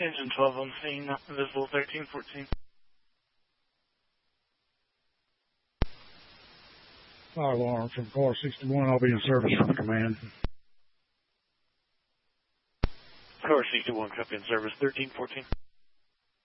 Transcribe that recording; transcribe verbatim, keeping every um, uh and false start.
Engine twelve on scene, not visible thirteen fourteen. Fire alarm from car sixty-one. I'll be in service from the command. Car sixty-one, copy in service thirteen fourteen.